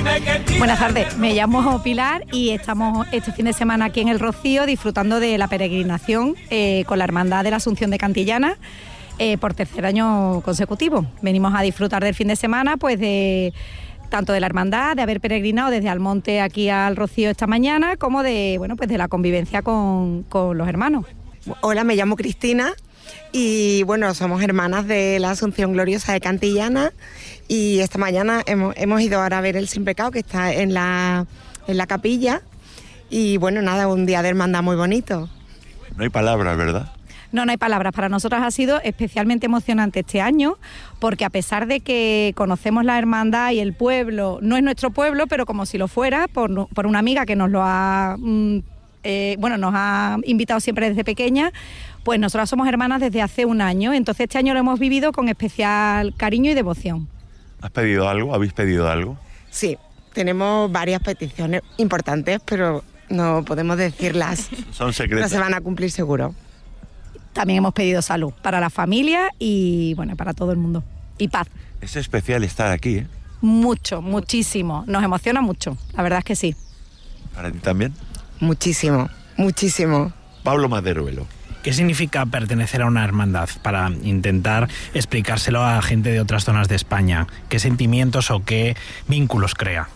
Buenas tardes, me llamo Pilar y estamos este fin de semana aquí en El Rocío disfrutando de la peregrinación con la Hermandad de la Asunción de Cantillana por tercer año consecutivo. Venimos a disfrutar del fin de semana, pues tanto de la hermandad, de haber peregrinado desde Almonte aquí al Rocío esta mañana, como de de la convivencia con los hermanos. Hola, me llamo Cristina y somos hermanas de la Asunción Gloriosa de Cantillana y esta mañana hemos ido ahora a ver el Sin Pecado que está en la capilla y un día de hermandad muy bonito. No hay palabras, ¿verdad? No hay palabras. Para nosotras ha sido especialmente emocionante este año porque a pesar de que conocemos la hermandad y el pueblo, no es nuestro pueblo, pero como si lo fuera, por una amiga que nos lo ha... nos ha invitado siempre desde pequeña, pues nosotras somos hermanas desde hace un año, entonces este año lo hemos vivido con especial cariño y devoción. ¿Has pedido algo? ¿Habéis pedido algo? Sí, tenemos varias peticiones importantes, pero no podemos decirlas. Son secretas. No se van a cumplir seguro. También hemos pedido salud para la familia y para todo el mundo. Y paz. Es especial estar aquí, ¿eh? Mucho, muchísimo. Nos emociona mucho, la verdad es que sí. ¿Para ti también? Muchísimo, muchísimo. Pablo Maderuelo. ¿Qué significa pertenecer a una hermandad? Para intentar explicárselo a gente de otras zonas de España. ¿Qué sentimientos o qué vínculos crea?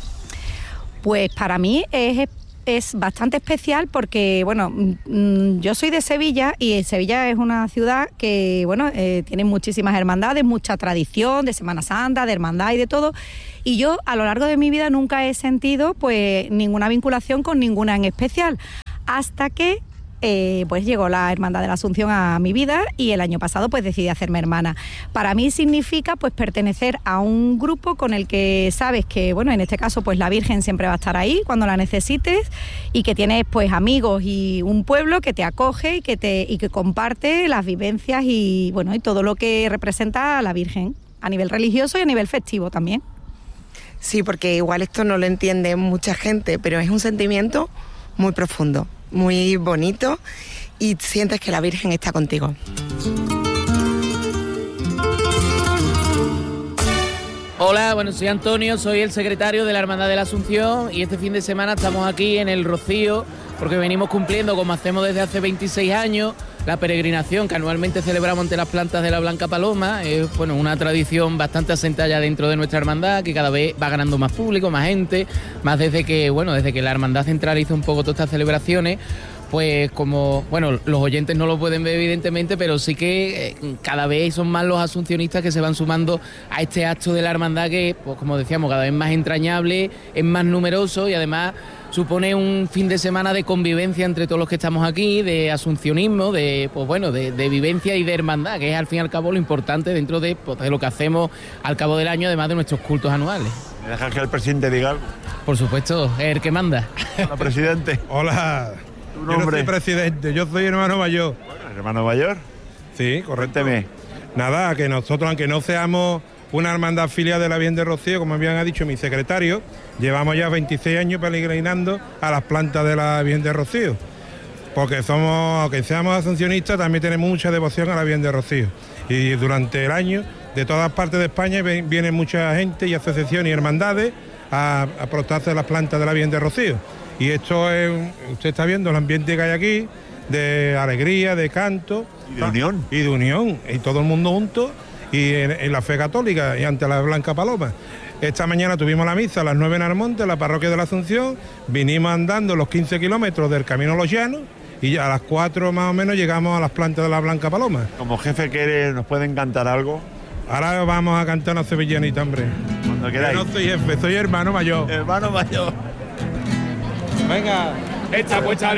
Pues para mí es bastante especial porque, yo soy de Sevilla y Sevilla es una ciudad que, tiene muchísimas hermandades, mucha tradición de Semana Santa, de hermandad y de todo. Y yo a lo largo de mi vida nunca he sentido ninguna vinculación con ninguna en especial, hasta que llegó la Hermandad de la Asunción a mi vida y el año pasado decidí hacerme hermana. Para mí significa pertenecer a un grupo con el que sabes que, en este caso la Virgen siempre va a estar ahí cuando la necesites y que tienes amigos y un pueblo que te acoge y que comparte las vivencias y todo lo que representa a la Virgen a nivel religioso y a nivel festivo también. Sí, porque igual esto no lo entiende mucha gente, pero es un sentimiento muy profundo, muy bonito y sientes que la Virgen está contigo. Hola, soy Antonio, soy el secretario de la Hermandad de la Asunción y este fin de semana estamos aquí en El Rocío porque venimos cumpliendo, como hacemos desde hace 26 años, la peregrinación que anualmente celebramos ante las plantas de la Blanca Paloma. Es una tradición bastante asentada ya dentro de nuestra hermandad, que cada vez va ganando más público, más gente, más desde que la hermandad centraliza un poco todas estas celebraciones. Pues como, los oyentes no lo pueden ver evidentemente, pero sí que cada vez son más los asuncionistas que se van sumando a este acto de la hermandad que, como decíamos, cada vez más entrañable, es más numeroso y además supone un fin de semana de convivencia entre todos los que estamos aquí, de asuncionismo, de vivencia y de hermandad, que es al fin y al cabo lo importante dentro de lo que hacemos al cabo del año, además de nuestros cultos anuales. ¿Me dejas que el presidente diga algo? Por supuesto, es el que manda. Hola, presidente. Hola. ¿Tu nombre? Yo no soy presidente, yo soy hermano mayor. ¿Hermano mayor? Sí, correcto. Cuénteme. Nada, que nosotros, aunque no seamos una hermandad filial de la Virgen de Rocío, como bien ha dicho mi secretario, llevamos ya 26 años peregrinando a las plantas de la Virgen de Rocío. Porque aunque seamos asuncionistas, también tenemos mucha devoción a la Virgen de Rocío. Y durante el año, de todas partes de España, viene mucha gente y asociaciones y hermandades a prostrarse a las plantas de la Virgen de Rocío. Y esto es, usted está viendo el ambiente que hay aquí, de alegría, de canto. Y de unión. Y de unión, y todo el mundo junto, y en la fe católica, y ante la Blanca Paloma. Esta mañana tuvimos la misa a las 9 en Almonte, en la parroquia de la Asunción, vinimos andando los 15 kilómetros del Camino a los Llanos, y a las 4 más o menos llegamos a las plantas de la Blanca Paloma. Como jefe, ¿nos pueden cantar algo? Ahora vamos a cantar una sevillanita, hombre. Cuando queráis. Yo no soy jefe, soy hermano mayor. Hermano mayor. Venga. Esta puesta